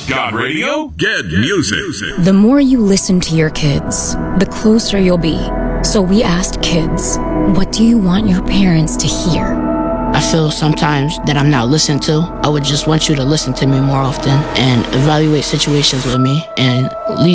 Got radio? Get music. The more you listen to your kids, the closer you'll be. So we asked kids, what do you want your parents to hear? I feel sometimes that I'm not listened to. I would just want you to listen to me more often and evaluate situations with me and leave